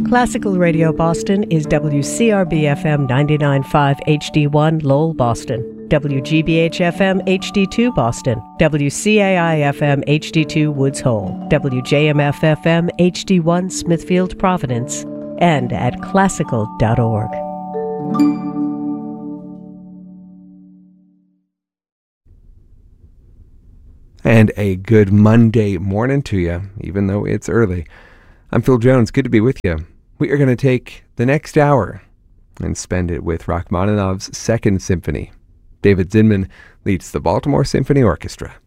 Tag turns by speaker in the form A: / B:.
A: Classical Radio Boston is WCRB-FM 99.5 HD1 Lowell, Boston, WGBH-FM HD2 Boston, WCAI-FM HD2 Woods Hole, WJMF-FM HD1 Smithfield, Providence, and at classical.org.
B: And a good Monday morning to you, even though it's early. I'm Phil Jones. Good to be with you. We are going to take the next hour and spend it with Rachmaninoff's Second Symphony. David Zinman leads the Baltimore Symphony Orchestra.